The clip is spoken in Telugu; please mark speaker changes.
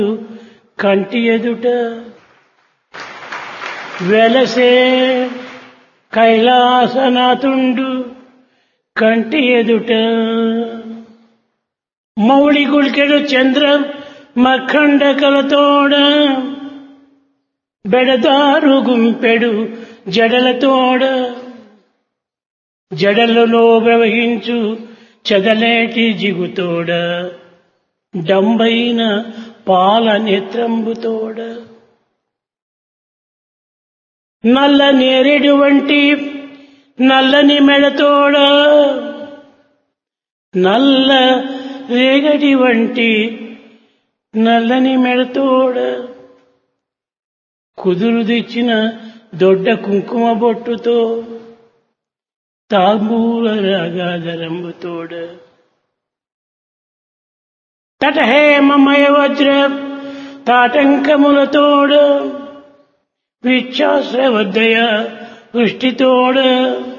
Speaker 1: కంటి ఎదుట వెలసే కైలాసనాథుండు కంటి ఎదుట మౌళి గుల్కెడు చంద్ర మఖండకలతోడ బెడదారు గుంపెడు జడలతోడ జడలలో ప్రవహించు చదలేటి జిగుతోడ డంబైన పాల నేత్రంబుతోడ నల్ల నేరేడు వంటి నల్లని మెడతోడ నల్ల రేగడి వంటి నల్లని మెడతోడ కుదురు తెచ్చిన దొడ్డ కుంకుమ బొట్టుతో తాంబూల రాగాధరంబుతోడ తటహేమమయ వజ్ర తాటంకములతోడ విచ్ఛాస్రవద్దయ వృష్టితోడ